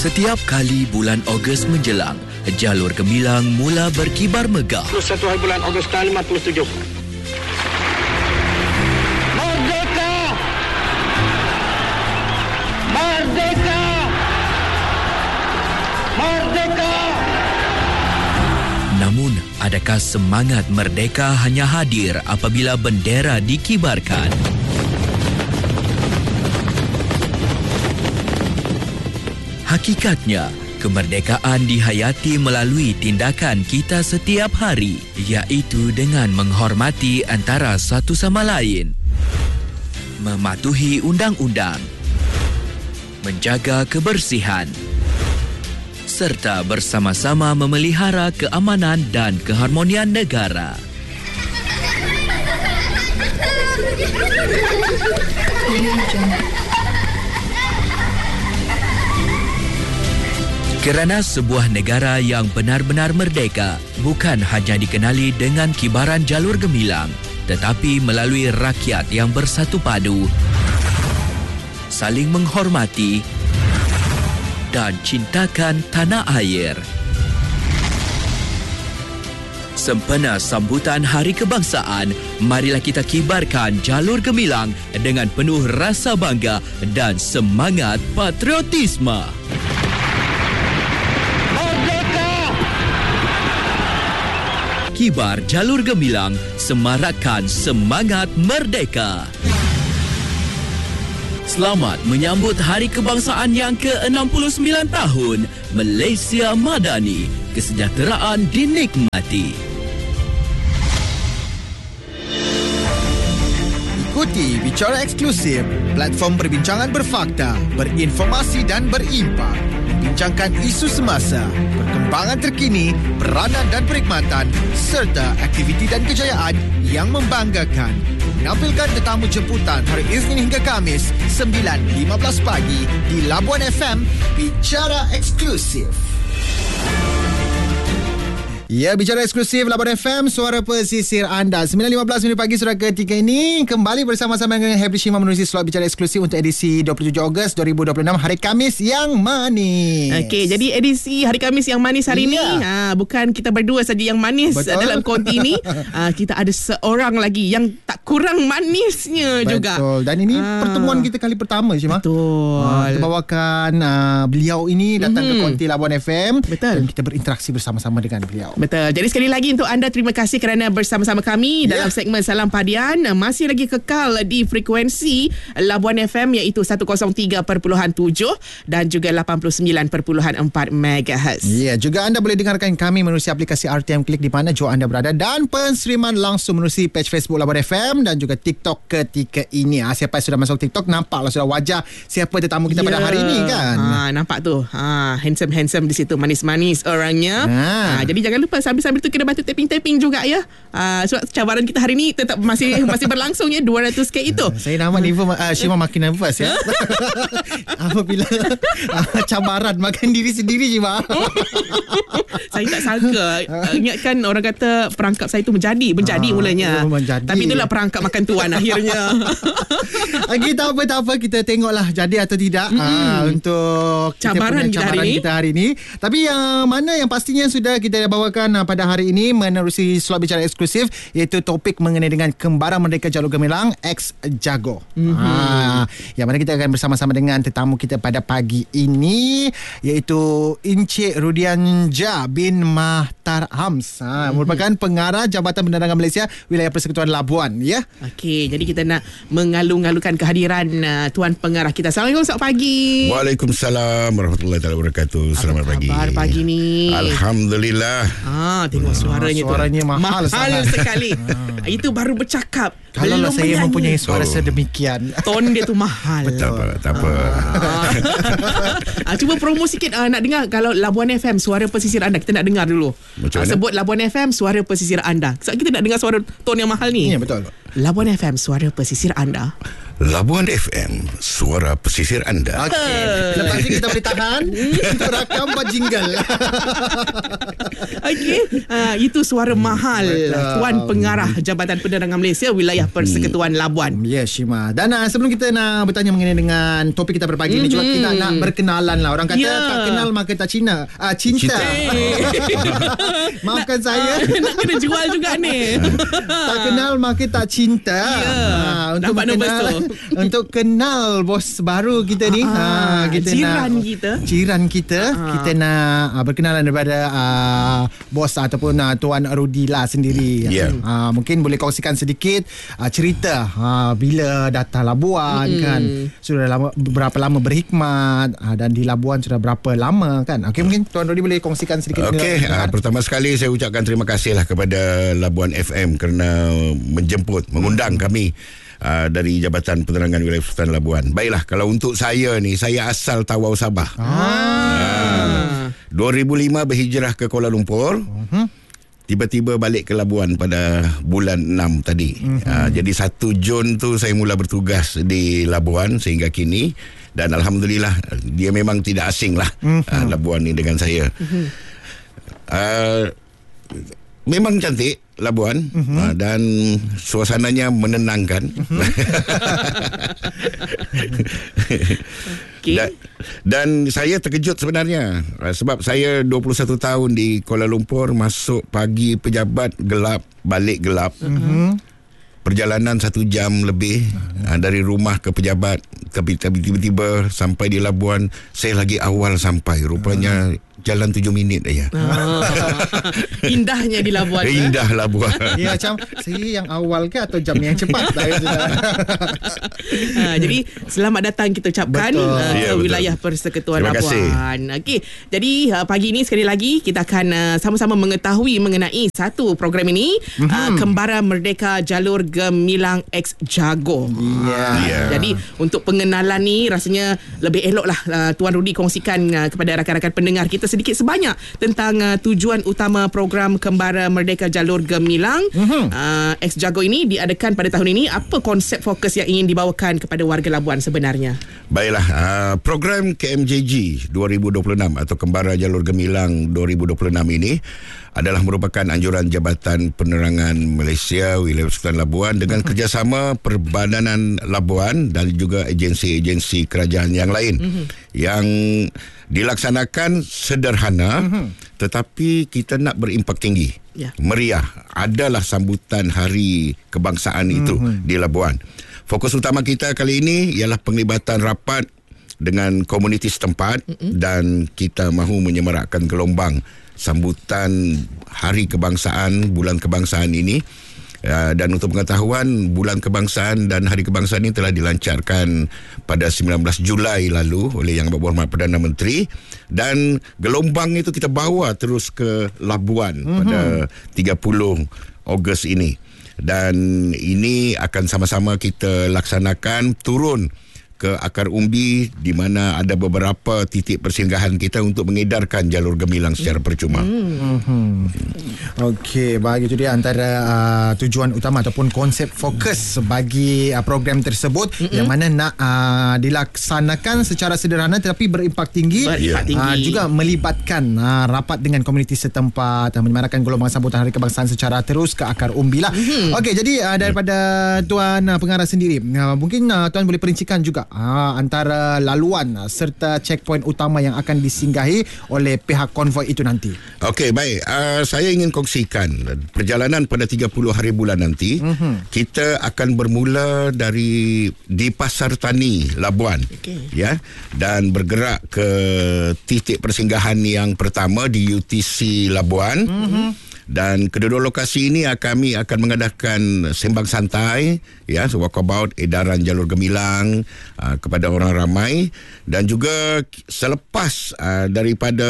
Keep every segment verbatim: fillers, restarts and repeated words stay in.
Setiap kali bulan Ogos menjelang, jalur gemilang mula berkibar megah. dua puluh satu hari bulan Ogos tahun lima puluh tujuh. Merdeka! Merdeka! Merdeka! Namun, adakah semangat merdeka hanya hadir apabila bendera dikibarkan? Hakikatnya, kemerdekaan dihayati melalui tindakan kita setiap hari, iaitu dengan menghormati antara satu sama lain, mematuhi undang-undang, menjaga kebersihan, serta bersama-sama memelihara keamanan dan keharmonian negara. Kerana sebuah negara yang benar-benar merdeka bukan hanya dikenali dengan kibaran jalur gemilang, tetapi melalui rakyat yang bersatu padu, saling menghormati dan cintakan tanah air. Sempena sambutan Hari Kebangsaan, marilah kita kibarkan jalur gemilang dengan penuh rasa bangga dan semangat patriotisme. Kibar jalur gemilang, semarakkan semangat merdeka. Selamat menyambut Hari Kebangsaan yang ke enam puluh sembilan tahun. Malaysia Madani, kesejahteraan dinikmati. Ikuti Bicara Eksklusif, platform perbincangan berfakta, berinformasi dan berimpak. Bincangkan isu semasa, perkembangan terkini, peranan dan perkhidmatan serta aktiviti dan kejayaan yang membanggakan. Menampilkan tetamu jemputan hari Isnin hingga Khamis sembilan lima belas pagi di Labuan F M. Bicara Eksklusif. Ya, Bicara Eksklusif Labuan F M, suara pesisir anda. sembilan lima belas minit pagi surat ketiga ini. Kembali bersama-sama dengan Happy Shima menerusi slot Bicara Eksklusif untuk edisi dua puluh tujuh Ogos dua ribu dua puluh enam, Hari Khamis yang manis. Okey, jadi edisi Hari Khamis yang manis hari ini, ya. ha, bukan kita berdua saja yang manis. Betul. Dalam konti ini. ha, kita ada seorang lagi yang tak kurang manisnya. Betul. juga. Betul. Dan ini ha. pertemuan kita kali pertama, Shima. Betul. Ha, kita bawakan uh, beliau ini datang mm-hmm. ke konti Labuan F M. Betul. Dan kita berinteraksi bersama-sama dengan beliau. Betul. Jadi sekali lagi untuk anda, terima kasih kerana bersama-sama kami yeah. dalam segmen Salam Padian. Masih lagi kekal di frekuensi Labuan F M iaitu seratus tiga perpuluhan tujuh dan juga lapan puluh sembilan perpuluhan empat megahertz. Ya, yeah, juga anda boleh dengarkan kami menerusi aplikasi R T M Klik di mana jua anda berada dan penseriman langsung menerusi page Facebook Labuan F M dan juga TikTok ketika ini. Ha, siapa yang sudah masuk TikTok, nampaklah sudah wajah siapa tetamu kita yeah. pada hari ini kan. Ha, nampak tu. Ha, handsome-handsome di situ, manis-manis orangnya. Ha. Ha, jadi jangan lupa sambil Sambil tu kena bantu tapping-tapping juga ya. Uh, sebab cabaran kita hari ni tetap masih masih berlangsung ya, dua ratus K itu. Saya nama Niva uh, Shima makin nervous ya. Apabila uh, cabaran makan diri sendiri Shima. Saya tak sangka. Uh, ingatkan orang kata perangkap saya tu menjadi, menjadi uh, mulanya. Menjadi. Tapi itulah perangkap makan tuan akhirnya. Lagi tak apa tak apa, kita tengoklah jadi atau tidak mm-hmm. uh, untuk cabaran kita, kita, hari, kita hari ini. Tapi yang mana yang pastinya sudah kita bawakan uh, pada hari ini menerusi slot Bicara Eksklusif iaitu topik mengenai dengan Kembaran Merdeka Jalur Gemilang X Jago. Mm-hmm. Ha, yang mana kita akan bersama-sama dengan tetamu kita pada pagi ini iaitu Encik Rudianja bin Mahtar Hams. Ha, mm-hmm. merupakan pengarah Jabatan Penerangan Malaysia Wilayah Persekutuan Labuan ya. Okey, jadi kita nak mengalu-alukan kehadiran uh, tuan pengarah kita. Assalamualaikum, selamat pagi. Waalaikumsalam warahmatullahi wabarakatuh. Selamat Apa pagi. Khabar pagi ni? Alhamdulillah. Ah, tengok suaranya, suaranya tu mahal, mahal sekali. Itu baru bercakap. Kalau lah saya menyanyi. Mempunyai suara oh. sedemikian, ton dia tu mahal. Tak apa, tak apa. Ah. Cuba promo sikit, ah, nak dengar kalau Labuan F M suara pesisir anda. Kita nak dengar dulu. Ah, sebut Labuan F M suara pesisir anda. Sebab kita nak dengar suara ton yang mahal ni. Ya, betul. Labuan F M suara pesisir anda. Labuan F M, suara pesisir anda. Okey. Lepas ni kita boleh tahan untuk rakam buat jingle. Okey, uh, itu suara mahal Tuan Pengarah Jabatan Penerangan Malaysia Wilayah Persekutuan Labuan. Ya, yes, Shima. Dan uh, sebelum kita nak bertanya mengenai dengan topik kita berpagi mm-hmm. ni, cuba kita nak berkenalan lah. Orang kata yeah. tak kenal maka tak Cina. Ah, cinta. Maafkan saya. Nak kena jual juga ni. Tak kenal maka tak cinta. Yeah. Ha, untuk nampak nombor tu. Untuk kenal bos baru kita ni. Ah, ha, kita jiran nak, kita. Jiran kita. Ah. Kita nak uh, berkenalan daripada uh, bos ataupun uh, Tuan Rudi lah sendiri. Yeah. Uh, mungkin boleh kongsikan sedikit uh, cerita uh, bila datang Labuan mm. kan. Sudah lama, berapa lama berkhidmat uh, dan di Labuan sudah berapa lama kan. Okey, mungkin Tuan Rudi boleh kongsikan sedikit. Okey, uh, pertama sekali saya ucapkan terima kasihlah kepada Labuan F M kerana menjemput, mengundang mm. kami Uh, dari Jabatan Penerangan Wilayah Persekutuan Labuan. Baiklah, kalau untuk saya ni, saya asal Tawau, Sabah. Ah. Uh, dua ribu lima berhijrah ke Kuala Lumpur. Uh-huh. Tiba-tiba balik ke Labuan pada bulan enam tadi. Uh-huh. Uh, jadi satu Jun tu saya mula bertugas di Labuan sehingga kini. Dan Alhamdulillah, dia memang tidak asing lah uh-huh. uh, Labuan ni dengan saya. Uh-huh. Uh, memang cantik Labuan uh-huh. uh, dan suasananya menenangkan. Uh-huh. Okay. Dan, dan saya terkejut sebenarnya uh, sebab saya dua puluh satu tahun di Kuala Lumpur, masuk pagi pejabat gelap, balik gelap. Uh-huh. Perjalanan satu jam lebih uh, dari rumah ke pejabat, tapi tiba-tiba sampai di Labuan saya lagi awal sampai. Rupanya uh. jalan tujuh minit aja. Oh. Indahnya di Labuan. Indah eh? Labuan. Ya, macam saya yang awal ke atau jam yang cepat? uh, jadi selamat datang kita ucapkan uh, ya, ke wilayah Persekutuan Labuan. Okey, jadi uh, pagi ini sekali lagi kita akan uh, sama-sama mengetahui mengenai satu program ini, mm-hmm. uh, Kembara Merdeka Jalur Gemilang X Jago. Yeah. Yeah. Jadi untuk pengenalan ni rasanya lebih eloklah uh, Tuan Rudi kongsikan uh, kepada rakan-rakan pendengar kita sedikit sebanyak tentang uh, tujuan utama program Kembara Merdeka Jalur Gemilang mm-hmm. uh, X Jago ini diadakan pada tahun ini. Apa konsep fokus yang ingin dibawakan kepada warga Labuan sebenarnya? Baiklah, uh, program K M J G dua ribu dua puluh enam atau Kembara Jalur Gemilang dua ribu dua puluh enam ini adalah merupakan anjuran Jabatan Penerangan Malaysia Wilayah Persekutuan Labuan dengan uh-huh. kerjasama Perbadanan Labuan dan juga agensi-agensi kerajaan yang lain uh-huh. yang dilaksanakan sederhana uh-huh. tetapi kita nak berimpak tinggi. Yeah. Meriah. Adalah sambutan Hari Kebangsaan uh-huh. itu di Labuan. Fokus utama kita kali ini ialah penglibatan rapat dengan komuniti setempat uh-huh. dan kita mahu menyemarakkan gelombang sambutan Hari Kebangsaan, Bulan Kebangsaan ini. Uh, dan untuk pengetahuan, Bulan Kebangsaan dan Hari Kebangsaan ini telah dilancarkan pada sembilan belas Julai lalu oleh Yang Berhormat Perdana Menteri, dan gelombang itu kita bawa terus ke Labuan mm-hmm. pada tiga puluh Ogos ini. Dan ini akan sama-sama kita laksanakan turun ke akar umbi di mana ada beberapa titik persinggahan kita untuk mengedarkan jalur gemilang secara percuma. Hmm. Okey, bagi itu dia antara uh, tujuan utama ataupun konsep fokus bagi uh, program tersebut mm-hmm. yang mana nak uh, dilaksanakan secara sederhana tetapi berimpak tinggi, berimpak tinggi. Uh, juga melibatkan uh, rapat dengan komuniti setempat, uh, menyemarakan gelombang sambutan Hari Kebangsaan secara terus ke akar umbi lah. Mm-hmm. Okey, jadi uh, daripada Tuan uh, Pengarah sendiri, uh, mungkin uh, Tuan boleh perincikan juga Ha, antara laluan serta checkpoint utama yang akan disinggahi oleh pihak konvoi itu nanti. Okey, baik. Uh, saya ingin kongsikan perjalanan pada tiga puluh hari bulan nanti. Mm-hmm. Kita akan bermula dari di Pasar Tani Labuan. Okay. Ya, dan bergerak ke titik persinggahan yang pertama di U T C Labuan. Mm-hmm. Dan kedua lokasi ini kami akan mengadakan sembang santai, ya, walkabout edaran jalur gemilang uh, kepada orang ramai. Dan juga selepas uh, daripada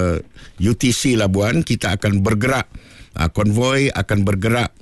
U T C Labuan, kita akan bergerak, uh, konvoi akan bergerak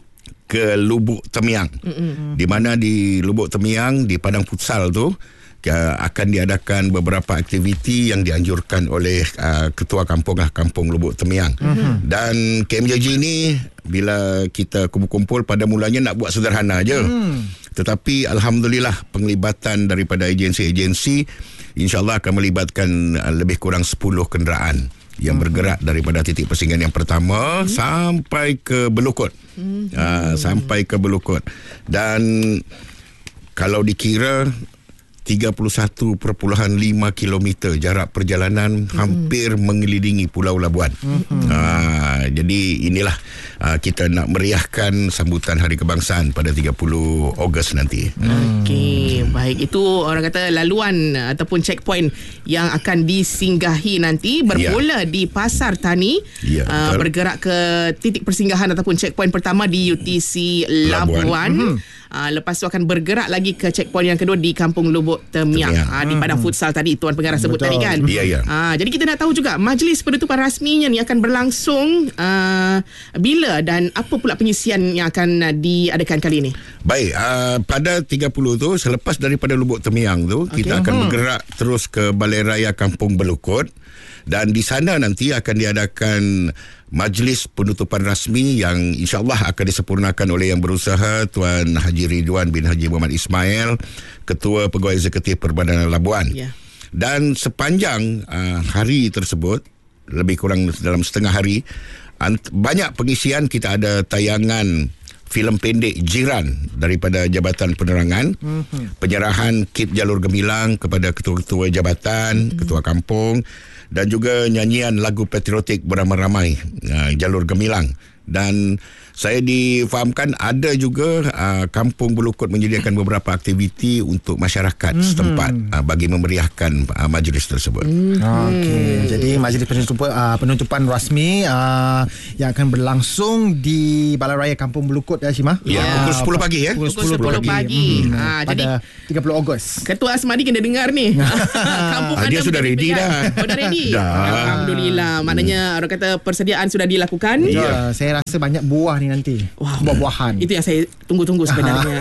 ke Lubuk Temiang. Mm-hmm. Di mana di Lubuk Temiang, di Padang Futsal tu, Uh, akan diadakan beberapa aktiviti yang dianjurkan oleh uh, Ketua Kampung lah, Kampung Lubuk Temiang. Mm-hmm. Dan K M J G ni bila kita kumpul-kumpul pada mulanya nak buat sederhana je. Mm. Tetapi alhamdulillah penglibatan daripada agensi-agensi insya-Allah akan melibatkan uh, lebih kurang sepuluh kenderaan yang bergerak daripada titik persinggahan yang pertama hmm. sampai ke Belukut. Hmm. Uh, sampai ke Belukut. Dan kalau dikira tiga puluh satu perpuluhan lima kilometer jarak perjalanan, hmm. hampir mengelilingi Pulau Labuan. Hmm. Uh, jadi inilah uh, kita nak meriahkan sambutan Hari Kebangsaan pada tiga puluh Ogos nanti. Okey, baik, itu orang kata laluan ataupun checkpoint yang akan disinggahi nanti, bermula ya. di Pasar Tani, ya, uh, bergerak ke titik persinggahan ataupun checkpoint pertama di U T C Labuan. Labuan. Hmm. Uh, lepas tu akan bergerak lagi ke checkpoint yang kedua di Kampung Lubuk Temiang, Temiang. Uh, di Padang Futsal tadi Tuan Pengarah sebut tadi kan. Ya, ya. Uh, jadi kita nak tahu juga majlis penutupan rasminya ni akan berlangsung uh, bila dan apa pula pengisian yang akan uh, diadakan kali ini. Baik, uh, pada tiga puluh tu selepas daripada Lubuk Temiang tu, okay. kita akan hmm. bergerak terus ke Balai Raya Kampung Belukut, dan di sana nanti akan diadakan majlis penutupan rasmi yang insya-Allah akan disempurnakan oleh Yang Berusaha Tuan Haji Ridwan bin Haji Muhammad Ismail, Ketua Pegawai Eksekutif Perbadanan Labuan. Yeah. Dan sepanjang uh, hari tersebut, lebih kurang dalam setengah hari, ant- banyak pengisian. Kita ada tayangan filem pendek Jiran daripada Jabatan Penerangan, mm-hmm. penyerahan kit Jalur Gemilang kepada ketua-ketua jabatan, mm-hmm. ketua kampung, dan juga nyanyian lagu patriotik beramai-ramai uh, Jalur Gemilang. Dan saya difahamkan ada juga uh, Kampung Belukut menyediakan beberapa aktiviti untuk masyarakat mm-hmm. setempat uh, bagi memeriahkan uh, majlis tersebut. Mm-hmm. Okey, jadi majlis penutupan, uh, penutupan rasmi uh, yang akan berlangsung di Balai Raya Kampung Belukut ya Syimah. Ya, yeah. pukul sepuluh pagi ya. Pukul sepuluh pagi. pagi. Hmm. Ha, pada jadi tiga puluh Ogos. Ketua Asmadi kena dengar ni. Kampung ah, dia sudah ready dah. Oh, dah ready. Dah. Alhamdulillah. Maknanya orang kata persediaan sudah dilakukan. Ya, yeah. saya rasa banyak buah ni nanti. Wow. Buah-buahan. Itu yang saya tunggu-tunggu sebenarnya.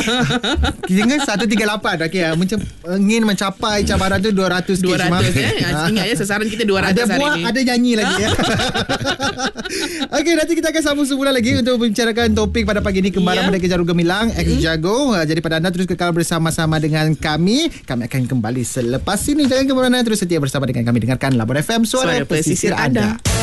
Jangan seratus tiga puluh lapan. Okey, macam ingin mencapai cabaran tu dua ratus. dua ratus eh. Ingat ya, sasaran kita dua ratus ada buah, hari ni. Ada nyanyi lagi ya. Okey, nanti kita akan sambung semula lagi untuk membicarakan topik pada pagi ini, Kembaran yeah. Merdeka Jalur Gemilang Ex Jago. Jadi pada anda terus kekal bersama-sama dengan kami. Kami akan kembali selepas ini. Jangan ke mana-mana, terus setia bersama dengan kami. Dengarkan Labuan F M, Suara, Suara Pesisir, Pesisir Anda. anda.